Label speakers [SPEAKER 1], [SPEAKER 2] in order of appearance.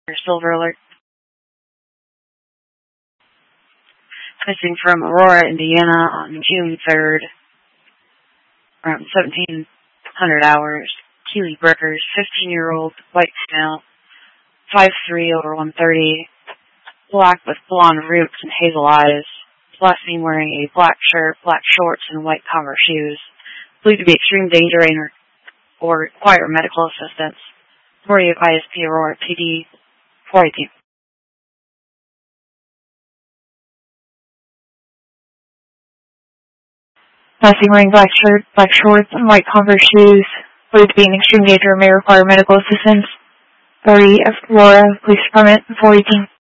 [SPEAKER 1] Silver alert. Missing from Aurora, Indiana on June 3rd, around 1700 hours. Keely Brickers, 15-year-old, white male, 5'3", over 130, black with blonde roots and hazel eyes. Last seen wearing a black shirt, black shorts, and white Converse shoes. Believed to be extreme danger or require medical assistance. Authority of ISP Aurora PD 418. Last seen wearing black shirt, black shorts, and white Converse shoes. Believed to be in extreme danger or may require medical assistance. Authority of Aurora Police Department 418.